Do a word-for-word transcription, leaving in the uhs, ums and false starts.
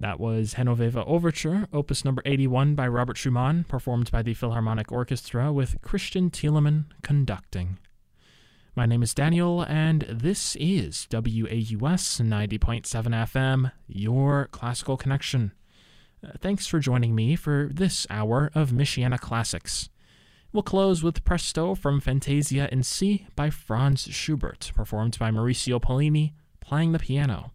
That was Genoveva Overture, opus number eighty-one by Robert Schumann, performed by the Philharmonic Orchestra with Christian Thielemann conducting. My name is Daniel, and this is W A U S ninety point seven F M, your classical connection. Uh, thanks for joining me for this hour of Michiana Classics. We'll close with Presto from Fantasia in C by Franz Schubert, performed by Mauricio Pollini, playing the piano.